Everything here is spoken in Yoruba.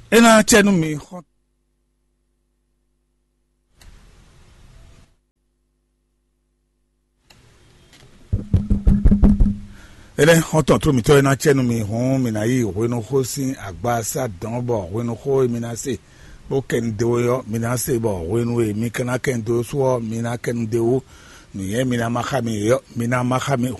ena chenu mi ele hoton tro mi to ena chenu mi hon mi na yi we no ho sin agba sa don bo we no ho mi na se bo ken de yo mi na se bo we no mi kana ken do so mi na ken de o mi ye mi na ma kha mi yo mi na ma kha mi